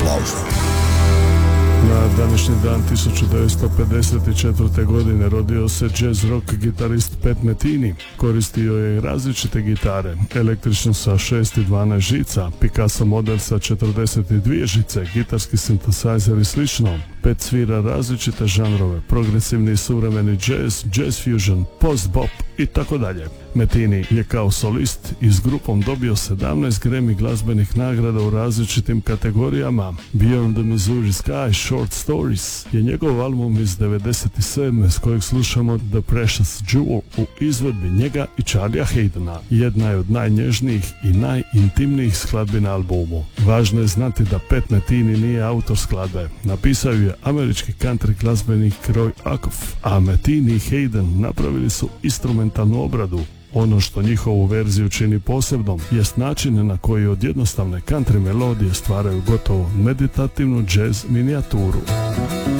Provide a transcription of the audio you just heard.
aplauso. Na današnji dan 1954. godine rodio se jazz rock gitarist Pat Metheny. Koristio je različite gitare, električnu sa 6 i 12 žica, Picasso model sa 42 žice, gitarski synthesizer i slično. Pat svira različite žanrove, progresivni i suvremeni jazz, jazz fusion, post-bop i tako dalje. Metheny je kao solist i s grupom dobio 17 Grammy glazbenih nagrada u različitim kategorijama. Beyond the Missouri Sky, Short Stories je njegov album iz 97. s kojeg slušamo The Precious Jewel u izvedbi njega i Charlie'a Haydena. Jedna je od najnježnijih i najintimnijih skladbi na albumu. Važno je znati da Pat Metheny nije autor skladbe. Napisao je američki country glazbenik Roy Acuff, a Metheny i Hayden napravili su instrumentalnu obradu. Ono što njihovu verziju čini posebnom jest način na koji od jednostavne country melodije stvaraju gotovo meditativnu jazz minijaturu.